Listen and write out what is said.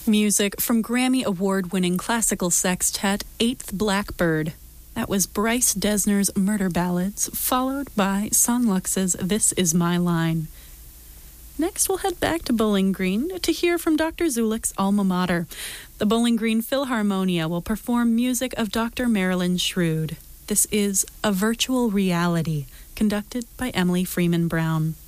Music from Grammy Award-winning classical sextet Eighth Blackbird. That was Bryce Dessner's Murder Ballads, followed by Son Lux's This Is My Line. Next, we'll head back to Bowling Green to hear from Dr. Zulick's alma mater. The Bowling Green Philharmonia will perform music of Dr. Marilyn Shrewd. This is A Virtual Reality, conducted by Emily Freeman Brown.